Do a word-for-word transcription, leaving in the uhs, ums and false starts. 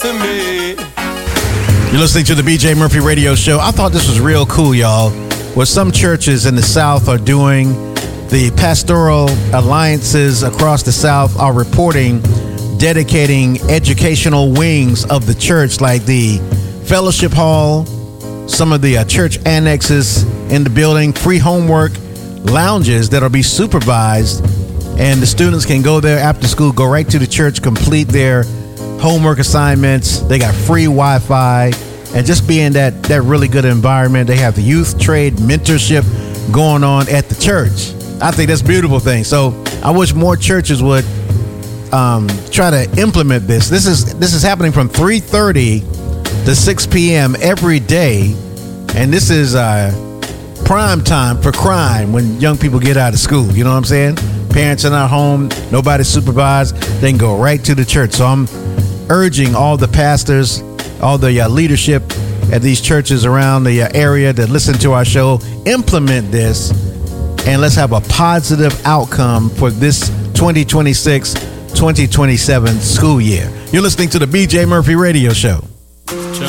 To me. You're listening to the B J Murphy Radio Show. I thought this was real cool, y'all. What some churches in the South are doing, the pastoral alliances across the South are reporting dedicating educational wings of the church, like the fellowship hall, some of the uh, church annexes in the building, free homework lounges that'll be supervised, and the students can go there after school, go right to the church, complete their homework assignments. They got free Wi-Fi, and just be in that that really good environment. They have the youth trade mentorship going on at the church. I think that's a beautiful thing. So I wish more churches would um, try to implement this. This is this is happening from three thirty to six p.m. every day, and this is uh, prime time for crime when young people get out of school. You know what I'm saying? Parents are not home, nobody's supervised. They can go right to the church. So I'm urging all the pastors, all the uh, leadership at these churches around the uh, area that listen to our show, implement this, and let's have a positive outcome for this twenty twenty-six twenty twenty-seven school year. You're listening to the B J Murphy Radio Show.